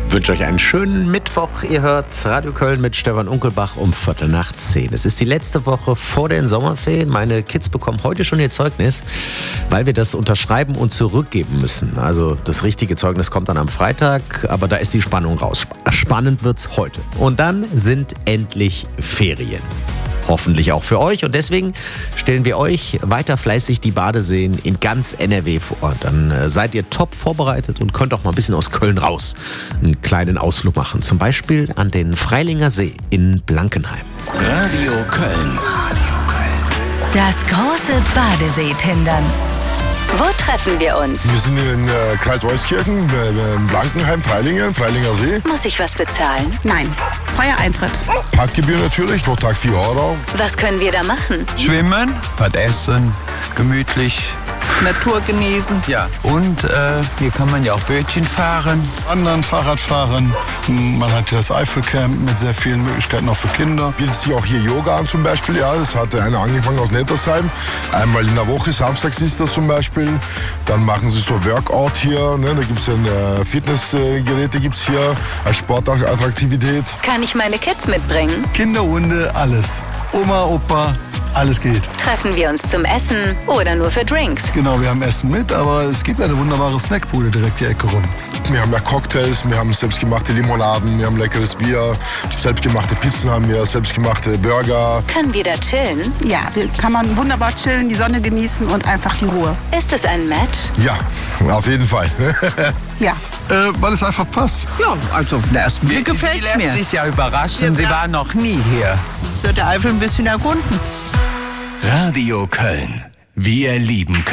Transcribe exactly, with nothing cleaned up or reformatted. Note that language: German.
Ich wünsche euch einen schönen Mittwoch. Ihr hört Radio Köln mit Stefan Unkelbach um Viertel nach zehn. Es ist die letzte Woche vor den Sommerferien. Meine Kids bekommen heute schon ihr Zeugnis, weil wir das unterschreiben und zurückgeben müssen. Also das richtige Zeugnis kommt dann am Freitag, aber da ist die Spannung raus. Spannend wird's heute. Und dann sind endlich Ferien. Hoffentlich auch für euch. Und deswegen stellen wir euch weiter fleißig die Badeseen in ganz N R W vor. Dann äh, seid ihr top vorbereitet und könnt auch mal ein bisschen aus Köln raus einen kleinen Ausflug machen. Zum Beispiel an den Freilinger See in Blankenheim. Radio Köln. Radio Köln. Das große Badesee-Tindern. Wo treffen wir uns? Wir sind in äh, Kreis Euskirchen, äh, in Blankenheim, Freilingen, Freilinger See. Muss ich was bezahlen? Nein, freier Eintritt. Parkgebühr natürlich, pro Tag vier Euro. Was können wir da machen? Schwimmen, was essen, gemütlich. Natur genießen. Ja, und äh, hier kann man ja auch Bötchen fahren. Wandern, Fahrradfahren. Man hat hier das Eifelcamp mit sehr vielen Möglichkeiten auch für Kinder. Bietet sich auch hier Yoga an zum Beispiel. Ja, das hat einer angefangen aus Nettersheim. Einmal in der Woche, samstags ist das zum Beispiel. Dann machen sie so Workout hier. Ne? Da gibt es äh, Fitnessgeräte gibt's hier als Sportattraktivität. Kann ich meine Kids mitbringen? Kinder, Hunde, alles. Oma, Opa, alles geht. Treffen wir uns zum Essen oder nur für Drinks? Genau, wir haben Essen mit, aber es gibt eine wunderbare Snackbude direkt die Ecke rum. Wir haben ja Cocktails, wir haben selbstgemachte Limonaden, wir haben leckeres Bier, selbstgemachte Pizzen haben wir, selbstgemachte Burger. Können wir da chillen? Ja, wir kann man wunderbar chillen, die Sonne genießen und einfach die Ruhe. Ist es ein Match? Ja, auf jeden Fall. Ja. Äh, weil es einfach passt. Ja, also auf den ersten Blick gefällt es mir. Sie sich ja überraschen, Sie waren noch nie hier. Es wird der Eifel ein bisschen erkunden. Radio Köln. Wir lieben Köln.